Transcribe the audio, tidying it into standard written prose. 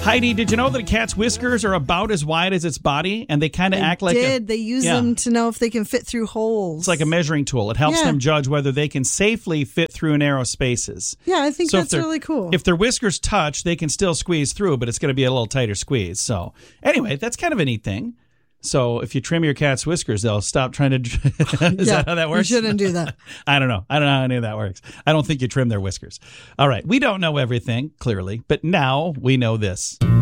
Heidi, did you know that a cat's whiskers are about as wide as its body, and they kind of act like They use them to know if they can fit through holes. It's like a measuring tool. It helps them judge whether they can safely fit through narrow spaces. Yeah, I think that's really cool. If their whiskers touch, they can still squeeze through, but it's going to be a little tighter squeeze. So anyway, that's kind of a neat thing. So if you trim your cat's whiskers, they'll stop trying to... Is that how that works? You shouldn't do that. I don't know. I don't know how any of that works. I don't think you trim their whiskers. All right. We don't know everything, clearly, but now we know this.